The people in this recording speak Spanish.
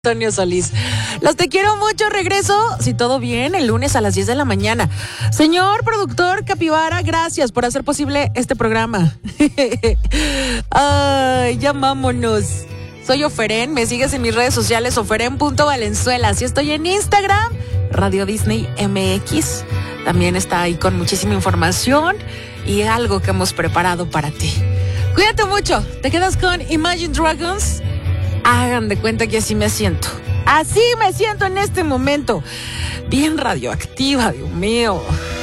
Antonio Solís. Los te quiero mucho. Regreso, si todo bien, el lunes a las 10 de la mañana. Señor productor Capibara, gracias por hacer posible este programa. Ay, ya vámonos. Soy Oferen, me sigues en mis redes sociales, oferen.valenzuela. Así estoy en Instagram, Radio Disney MX. También está ahí con muchísima información y algo que hemos preparado para ti. Cuídate mucho. Te quedas con Imagine Dragons. Hagan de cuenta que así me siento. Así me siento en este momento. Bien radioactiva, Dios mío.